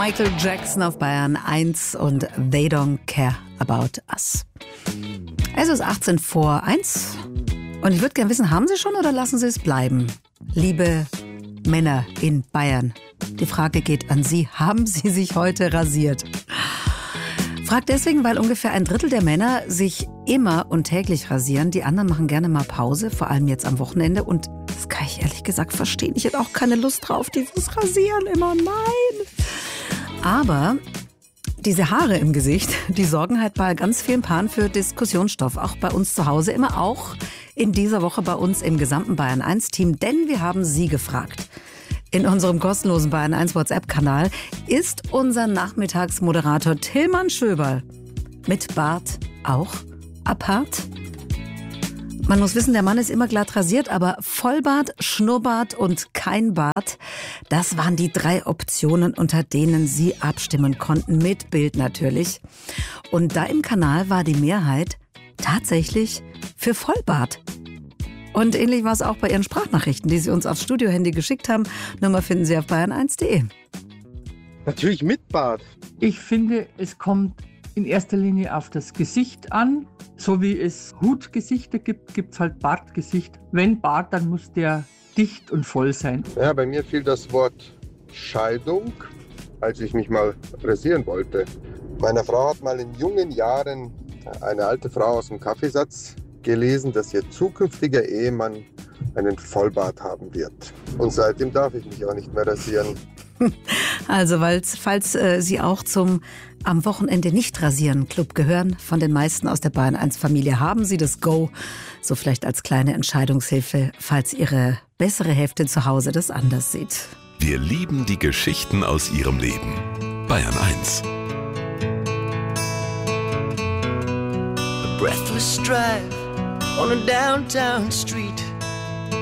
Michael Jackson auf Bayern 1 und They Don't Care About Us. Es ist 18 vor 1 und ich würde gerne wissen, haben Sie schon oder lassen Sie es bleiben? Liebe Männer in Bayern, die Frage geht an Sie. Haben Sie sich heute rasiert? Frag deswegen, weil ungefähr ein Drittel der Männer sich immer und täglich rasieren. Die anderen machen gerne mal Pause, vor allem jetzt am Wochenende. Und das kann ich ehrlich gesagt verstehen. Ich hätte auch keine Lust drauf, dieses Rasieren immer. Nein. Aber diese Haare im Gesicht, die sorgen halt bei ganz vielen Paaren für Diskussionsstoff. Auch bei uns zu Hause, immer auch in dieser Woche bei uns im gesamten Bayern 1 Team. Denn wir haben Sie gefragt. In unserem kostenlosen Bayern 1 WhatsApp-Kanal ist unser Nachmittagsmoderator Tillmann Schöberl mit Bart auch apart. Man muss wissen, der Mann ist immer glatt rasiert, aber Vollbart, Schnurrbart und kein Bart, das waren die 3 Optionen, unter denen Sie abstimmen konnten, mit Bild natürlich. Und da im Kanal war die Mehrheit tatsächlich für Vollbart. Und ähnlich war es auch bei Ihren Sprachnachrichten, die Sie uns aufs Studiohandy geschickt haben. Nummer finden Sie auf bayern1.de. Natürlich mit Bart. Ich finde, es kommt in erster Linie auf das Gesicht an. So wie es Hutgesichter gibt, gibt es halt Bartgesicht. Wenn Bart, dann muss der dicht und voll sein. Ja, bei mir fiel das Wort Scheidung, als ich mich mal rasieren wollte. Meine Frau hat mal in jungen Jahren eine alte Frau aus dem Kaffeesatz gelesen, dass ihr zukünftiger Ehemann einen Vollbart haben wird. Und seitdem darf ich mich auch nicht mehr rasieren. Also, falls Sie auch zum am Wochenende nicht rasieren Club gehören, von den meisten aus der Bayern 1 Familie, haben Sie das Go, so vielleicht als kleine Entscheidungshilfe, falls Ihre bessere Hälfte zu Hause das anders sieht. Wir lieben die Geschichten aus Ihrem Leben. Bayern 1. A breathless drive on a downtown street.